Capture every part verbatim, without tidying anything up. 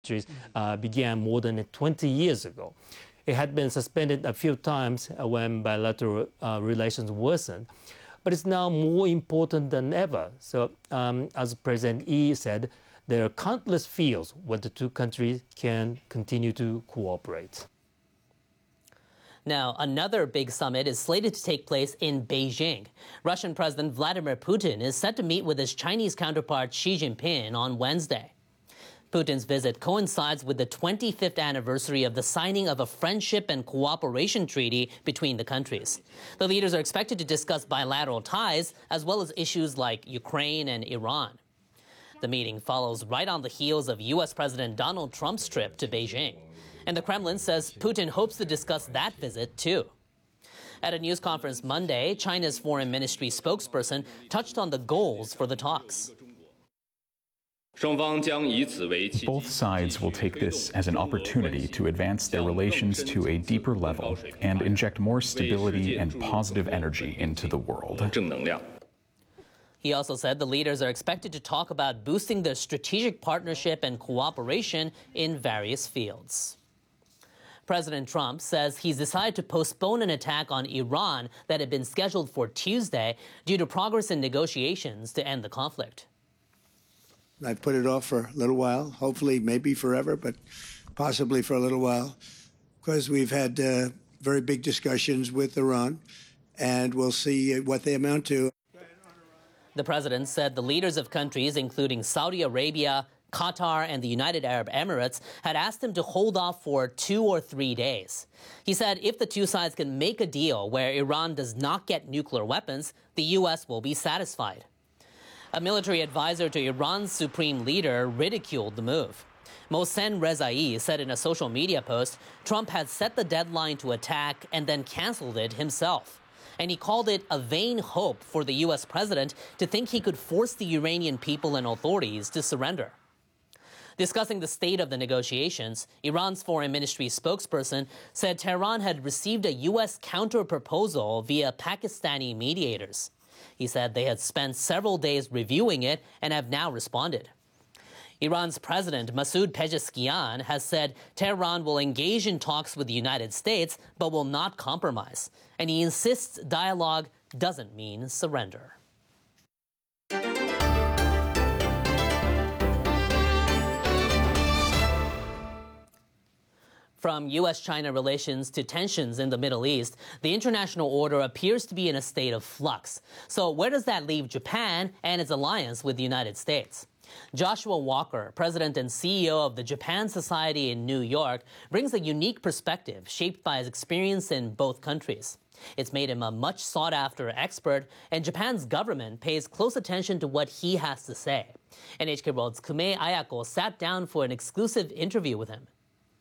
uh, began more than twenty years ago. It had been suspended a few times when bilateral uh, relations worsened, but it's now more important than ever. So, um, as President Yi said, there are countless fields where the two countries can continue to cooperate. Now, another big summit is slated to take place in Beijing. Russian President Vladimir Putin is set to meet with his Chinese counterpart Xi Jinping on Wednesday. Putin's visit coincides with the twenty-fifth anniversary of the signing of a friendship and cooperation treaty between the countries. The leaders are expected to discuss bilateral ties as well as issues like Ukraine and Iran. The meeting follows right on the heels of U S President Donald Trump's trip to Beijing. And the Kremlin says Putin hopes to discuss that visit, too. At a news conference Monday, China's foreign ministry spokesperson touched on the goals for the talks. Both sides will take this as an opportunity to advance their relations to a deeper level and inject more stability and positive energy into the world. He also said the leaders are expected to talk about boosting their strategic partnership and cooperation in various fields. President Trump says he's decided to postpone an attack on Iran that had been scheduled for Tuesday due to progress in negotiations to end the conflict. I've put it off for a little while, hopefully maybe forever, but possibly for a little while, because we've had uh, very big discussions with Iran, and we'll see what they amount to. The president said the leaders of countries, including Saudi Arabia, Qatar, and the United Arab Emirates, had asked him to hold off for two or three days. He said if the two sides can make a deal where Iran does not get nuclear weapons, the U S will be satisfied. A military advisor to Iran's supreme leader ridiculed the move. Mohsen Rezai said in a social media post, Trump had set the deadline to attack and then canceled it himself. And he called it a vain hope for the U S president to think he could force the Iranian people and authorities to surrender. Discussing the state of the negotiations, Iran's foreign ministry spokesperson said Tehran had received a U S counter-proposal via Pakistani mediators. He said they had spent several days reviewing it and have now responded. Iran's president, Masoud Pezeshkian, has said Tehran will engage in talks with the United States but will not compromise. And he insists dialogue doesn't mean surrender. From U S China relations to tensions in the Middle East, the international order appears to be in a state of flux. So where does that leave Japan and its alliance with the United States? Joshua Walker, president and C E O of the Japan Society in New York, brings a unique perspective shaped by his experience in both countries. It's made him a much sought-after expert, and Japan's government pays close attention to what he has to say. N H K World's Kume Ayako sat down for an exclusive interview with him.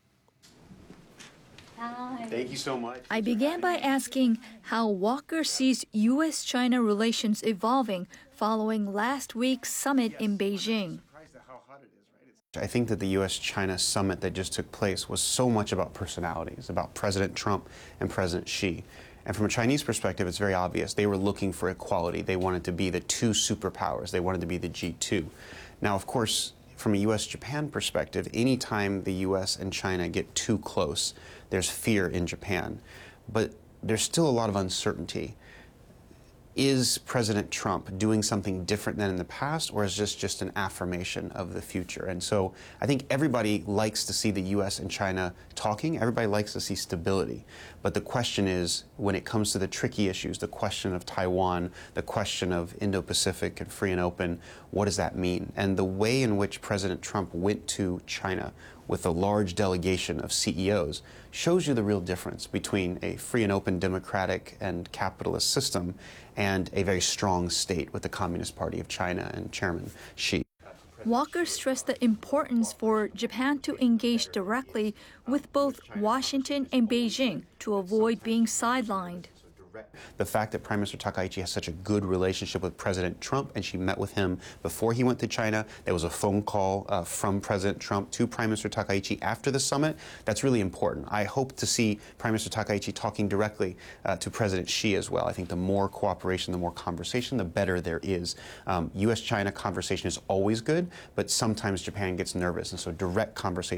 Thank you so much. I began by asking how Walker sees U S China relations evolving following last week's summit in Beijing. I think that the U S China summit that just took place was so much about personalities, about President Trump and President Xi. And from a Chinese perspective, it's very obvious. They were looking for equality. They wanted to be the two superpowers. They wanted to be the G two. Now, of course, from a U S Japan perspective, anytime the U S and China get too close, there's fear in Japan. But there's still a lot of uncertainty. Is President Trump doing something different than in the past, or is this just an affirmation of the future? And so I think everybody likes to see the U S and China talking. Everybody likes to see stability. But the question is, when it comes to the tricky issues, the question of Taiwan, the question of Indo-Pacific and free and open, what does that mean? And the way in which President Trump went to China with a large delegation of C E Os shows you the real difference between a free and open democratic and capitalist system and a very strong state with the Communist Party of China and Chairman Xi. Walker stressed the importance for Japan to engage directly with both Washington and Beijing to avoid being sidelined. The fact that Prime Minister Takaichi has such a good relationship with President Trump, and she met with him before he went to China. There was a phone call uh, from President Trump to Prime Minister Takaichi after the summit. That's really important. I hope to see Prime Minister Takaichi talking directly uh, to President Xi as well. I think the more cooperation, the more conversation, the better there is. Um, U S China conversation is always good, but sometimes Japan gets nervous, and so direct conversation